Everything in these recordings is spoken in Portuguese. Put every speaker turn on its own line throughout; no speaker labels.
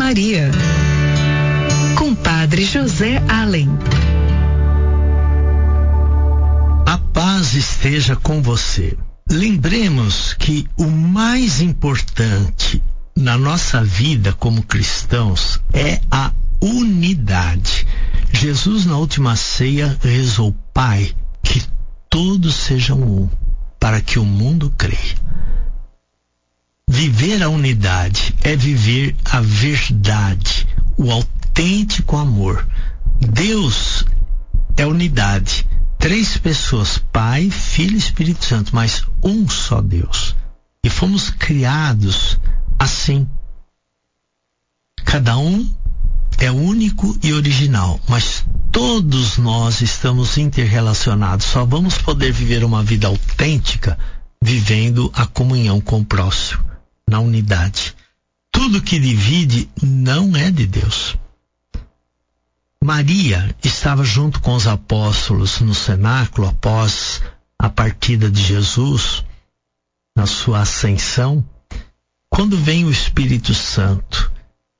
Maria, com Padre José Allen.
A paz esteja com você. Lembremos que o mais importante na nossa vida como cristãos é a unidade. Jesus, na última ceia, rezou: Pai, que todos sejam um, para que o mundo creia. Viver a unidade é viver a verdade, o autêntico amor. Deus é unidade. 3 pessoas, Pai, Filho e Espírito Santo, mas um só Deus. E fomos criados assim. Cada um é único e original, mas todos nós estamos interrelacionados. Só vamos poder viver uma vida autêntica vivendo a comunhão com o próximo, na unidade. Tudo que divide não é de Deus. Maria estava junto com os apóstolos no cenáculo após a partida de Jesus, na sua ascensão. Quando vem o Espírito Santo,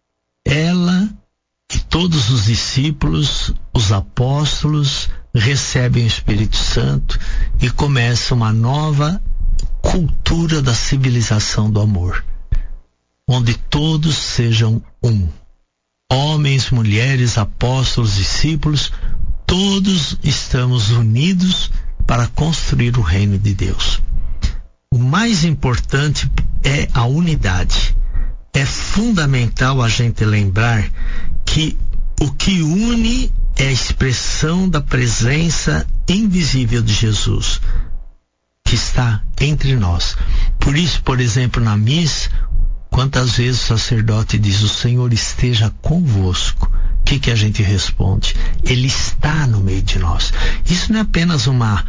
ela e todos os discípulos, os apóstolos, recebem o Espírito Santo e começa uma nova cultura da civilização do amor, onde todos sejam um. Homens, mulheres, apóstolos, discípulos, todos estamos unidos para construir o reino de Deus. O mais importante é a unidade. É fundamental a gente lembrar que o que une é a expressão da presença invisível de Jesus, que está entre nós. Por isso, por exemplo, na missa, quantas vezes o sacerdote diz: o Senhor esteja convosco. O que a gente responde? Ele está no meio de nós. Isso não é apenas uma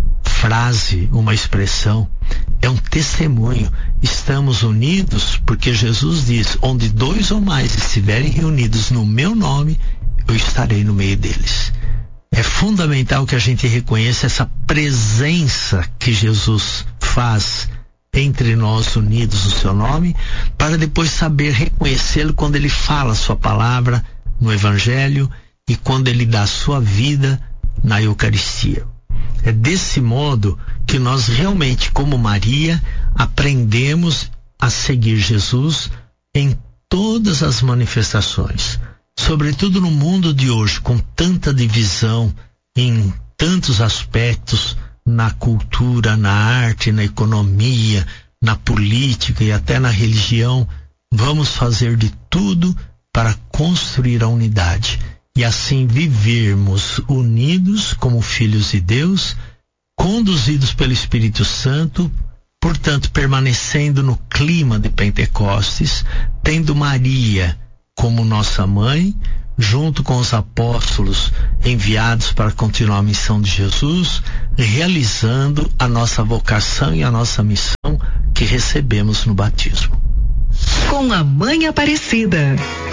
frase, uma expressão, é um testemunho. Estamos unidos porque Jesus diz: onde 2 ou mais estiverem reunidos no meu nome, eu estarei no meio deles. É fundamental que a gente reconheça essa presença que Jesus faz entre nós unidos no seu nome, para depois saber reconhecê-lo quando ele fala a sua palavra no Evangelho e quando ele dá a sua vida na Eucaristia. É desse modo que nós realmente, como Maria, aprendemos a seguir Jesus em todas as manifestações. Sobretudo no mundo de hoje, com tanta divisão em tantos aspectos, na cultura, na arte, na economia, na política e até na religião, vamos fazer de tudo para construir a unidade e assim vivermos unidos como filhos de Deus, conduzidos pelo Espírito Santo, portanto permanecendo no clima de Pentecostes, tendo Maria como nossa mãe, junto com os apóstolos enviados para continuar a missão de Jesus, realizando a nossa vocação e a nossa missão que recebemos no batismo.
Com a Mãe Aparecida.